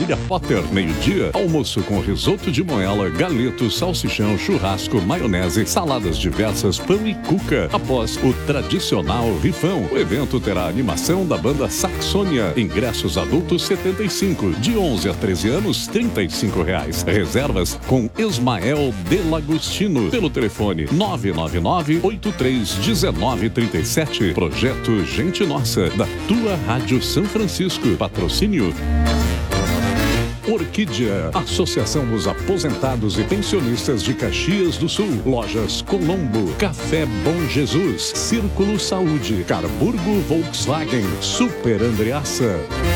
Família Potter, meio-dia, almoço com risoto de moela, galeto, salsichão, churrasco, maionese, saladas diversas, pão e cuca. Após o tradicional rifão, o evento terá animação da banda Saxônia. Ingressos adultos 75, de 11 a 13 anos, R$35. Reservas com Ismael Delagostino, pelo telefone 999-831937. Projeto Gente Nossa, da tua Rádio São Francisco. Patrocínio Orquídea, Associação dos Aposentados e Pensionistas de Caxias do Sul. Lojas Colombo, Café Bom Jesus, Círculo Saúde, Carburgo Volkswagen, Super Andreaça.